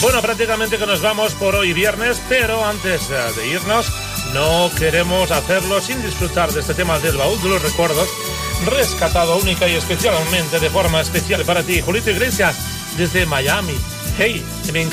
Bueno, prácticamente que nos vamos por hoy viernes, pero antes de irnos, no queremos hacerlo sin disfrutar de este tema del baúl de los recuerdos, rescatado única y especialmente de forma especial para ti, Julito Iglesias, desde Miami. Hey, me encanta.